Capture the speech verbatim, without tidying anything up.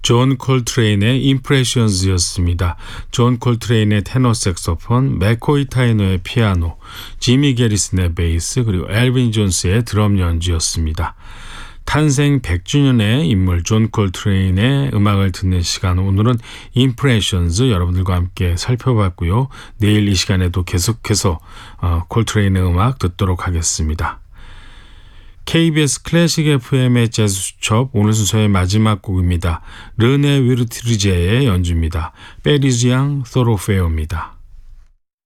존 콜트레인의 임프레션즈였습니다. 존 콜트레인의 테너 색소폰, 맥코이 타이너의 피아노, 지미 게리슨의 베이스, 그리고 엘빈 존스의 드럼 연주였습니다. 탄생 백 주년의 인물 존 콜트레인의 음악을 듣는 시간, 오늘은 임프레션즈 여러분들과 함께 살펴봤고요. 내일 이 시간에도 계속해서 어, 콜트레인의 음악 듣도록 하겠습니다. 케이비에스 클래식 에프엠의 재즈 수첩, 오늘 순서의 마지막 곡입니다. 르네 위르트리제의 연주입니다. 페리지앙 소로페오입니다.